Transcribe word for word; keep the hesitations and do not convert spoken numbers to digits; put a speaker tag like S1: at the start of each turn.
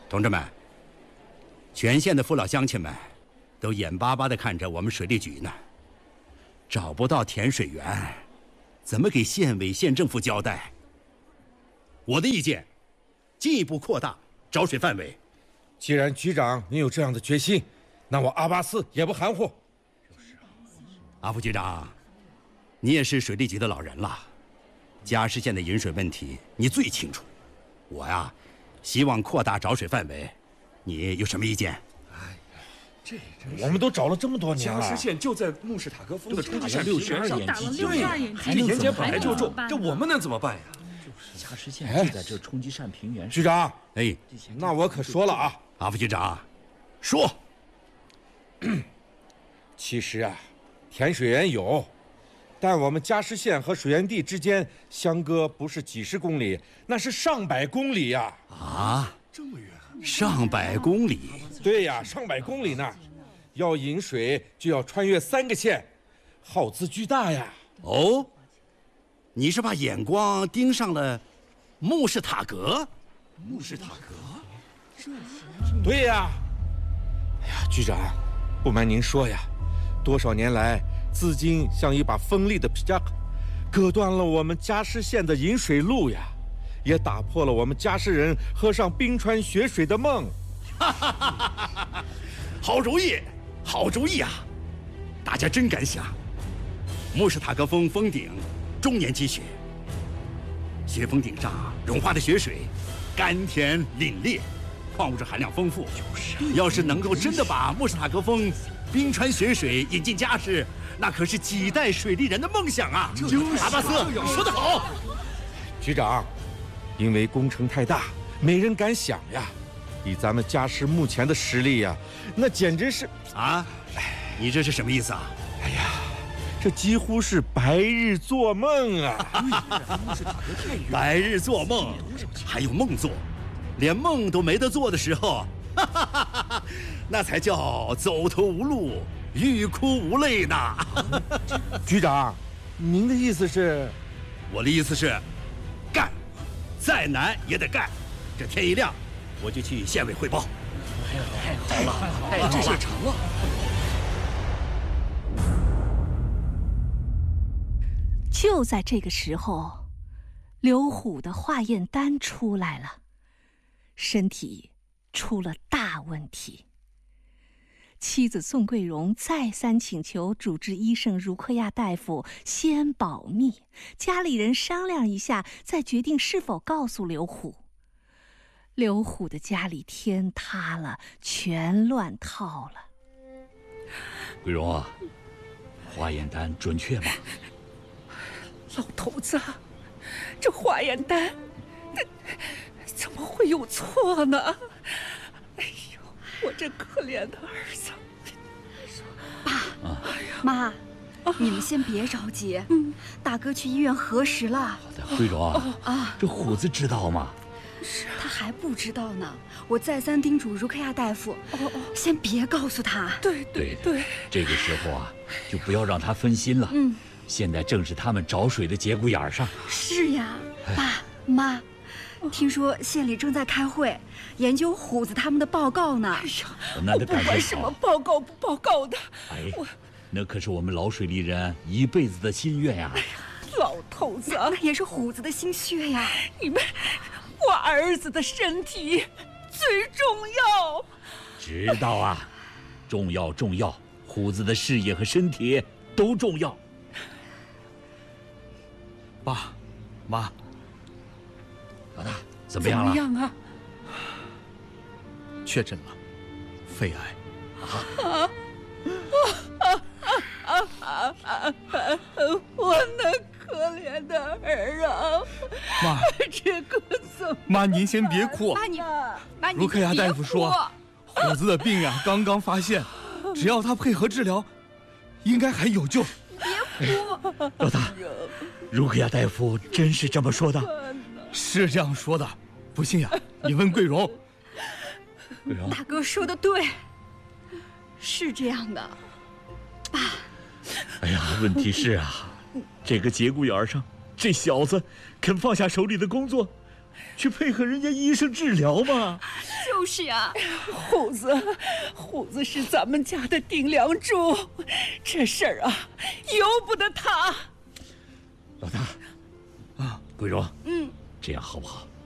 S1: 同志们，全县的父老乡亲们都眼巴巴地看着我们水利局呢，找不到甜水源，怎么给县委县政府交代？我的意见，进一步扩大找水范围。
S2: 既然局长您有这样的决心，那我阿巴斯也不含糊。
S1: 阿副局长，你也是水利局的老人了，嘉实县的饮水问题你最清楚。我呀，希望扩大找水范围，你有什么意见？
S2: 哎呀，这我们都找了这么多年了。
S3: 嘉实县就在慕士塔格峰的冲积扇
S4: 六十二
S3: 上，
S4: 眼基
S3: 对，这盐碱本来就重，这我们能怎么办呀？
S4: 嘉实县就在这冲积扇平原上。
S2: 局长，
S1: 哎，
S2: 那我可说了啊，
S1: 阿副局长，说。
S2: 其实啊，甜水源有，但我们嘉实县和水源地之间相隔不是几十公里，那是上百公里呀！
S1: 啊，这么远？上百公里？
S2: 对呀，上百公里呢，要饮水就要穿越三个县，耗资巨大呀！
S1: 哦，你是把眼光盯上了慕士塔格？
S3: 慕士塔格？
S2: 对呀！哎呀，局长，不瞒您说呀，多少年来，资金像一把锋利的皮夹克，割断了我们嘉实县的饮水路呀，也打破了我们嘉实人喝上冰川雪水的梦。
S1: 哈哈哈哈哈！好主意，好主意啊！大家真敢想，慕士塔格峰峰顶终年积雪，雪峰顶上融化的雪水甘甜凛冽，矿物质含量丰富。就是，要是能够真的把慕士塔格峰冰川雪水引进嘉实，那可是几代水利人的梦想啊！阿巴斯说得好，
S2: 局长，因为工程太大，没人敢想呀。以咱们嘉实目前的实力呀，那简直是
S1: 啊！你这是什么意思啊？
S2: 哎呀，这几乎是白日做梦啊！
S1: 白日做梦，还有梦做，连梦都没得做的时候，哈哈哈哈，那才叫走投无路，欲哭无泪呢。
S2: 局长，您的意思是？
S1: 我的意思是，干，再难也得干。这天一亮，我就去县委汇报。
S4: 太好了，太好了，
S3: 这事成了。
S5: 就在这个时候，刘虎的化验单出来了，身体出了大问题。妻子宋桂荣再三请求主治医生茹克亚大夫先保密，家里人商量一下，再决定是否告诉刘虎。刘虎的家里天塌了，全乱套了。
S4: 桂荣啊，化验单准确吗？
S6: 老头子，这化验单，怎么会有错呢？哎呦，我这可怜的儿子！
S7: 爸，啊、妈，你们先别着急，嗯，大哥去医院核实了。
S4: 好的，桂荣啊，啊，这虎子知道吗？
S7: 是啊，他还不知道呢。我再三叮嘱茹克亚大夫，哦哦，先别告诉他。
S6: 对对对，
S4: 这个时候啊，就不要让他分心了。嗯。现在正是他们找水的节骨眼上。
S7: 是呀，爸妈，听说县里正在开会，研究虎子他们的报告呢。哎
S6: 呀，我不管什么报告不报告的，
S4: 哎，那可是我们老水利人一辈子的心愿呀。
S6: 哎呀，老头子，
S7: 那也是虎子的心血呀。
S6: 你们，我儿子的身体最重要。
S4: 知道啊，重要重要，虎子的事业和身体都重要。
S3: 爸，妈，
S4: 老大怎么样了？
S6: 怎么样啊？
S3: 确诊了，肺癌。
S6: 啊啊啊啊啊！我那可怜的儿啊！
S3: 妈，
S6: 这个怎么？
S3: 妈，您先别哭。
S7: 妈，你，妈，你
S3: 茹克亚大夫说，虎子的病呀刚刚发现，只要他配合治疗，应该还有救。
S7: 别哭，
S4: 老大。茹克亚大夫真是这么说的？
S3: 是这样说的，不信呀，你问桂荣。
S4: 桂荣，
S7: 大哥说的对，是这样的，爸。
S4: 哎呀，问题是啊，这个节骨眼上，这小子肯放下手里的工作， 去配合人家医生治疗嘛。
S7: 就是呀，
S6: 虎子，虎子是咱们家的顶梁柱，这事儿啊，由不得他。
S4: 老大，啊，桂荣，嗯，这样好不好？